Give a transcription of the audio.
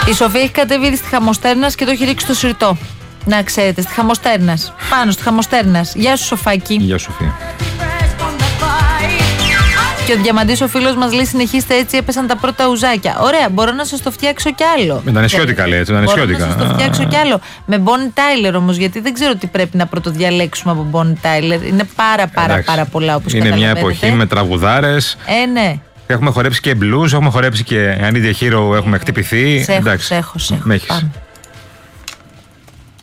Η Σοφία έχει κατέβει στη Χαμοστέρνας και το έχει ρίξει στο συρτό. Να ξέρετε, στη Χαμοστέρνας. Πάνω στη Χαμοστέρνας. Γεια σου, Σοφάκη. Γεια σου, Σοφία. Και ο Διαμαντής ο φίλος μας λέει: συνεχίστε έτσι, έπεσαν τα πρώτα ουζάκια. Ωραία, μπορώ να σας το φτιάξω κι άλλο. Με τα νησιώτικα λέει, έτσι. Μπορώ να σας το φτιάξω κι άλλο. Με Bonnie Tyler όμως, γιατί δεν ξέρω τι πρέπει να πρωτοδιαλέξουμε από Bonnie Tyler. Είναι πάρα πολλά όπως είναι καταλαβαίνετε. μια εποχή με τραγουδάρες. Ναι. Έχουμε χορέψει και blues, έχουμε χορέψει και Anita Hero, έχουμε χτυπηθεί. Σε έχω. Με έχεις.